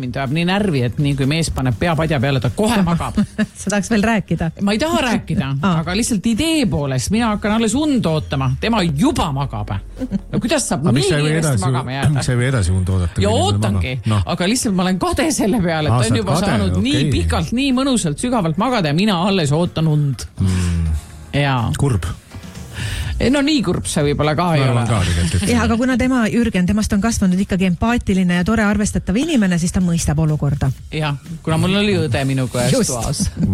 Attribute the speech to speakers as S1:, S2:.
S1: mind ajab nii närvi, et nii kui mees paneb pea padja peale, ta kohe magab.
S2: Sa tahaks veel rääkida?
S1: Ma ei taha rääkida, aga lihtsalt idee poolest mina hakkan alles und ootama. Tema juba magab. No kuidas saab nii kiiresti magama jääda?
S3: Miks sa ei või edasi und oodata?
S1: Ja ootangi, aga lihtsalt ma olen kade selle peale, et ta on juba saanud nii pikalt, nii mõnusalt, sügavalt magada ja mina alles ootan und.
S3: Kurb.
S1: No nii kurb see võib-olla ka ei ole.
S2: Ja, aga kuna Jürgen, temast on kasvanud ikkagi empaatiline ja tore arvestatav inimene, siis ta mõistab olukorda.
S1: Jah, kuna mul oli õde minuga ühes toas.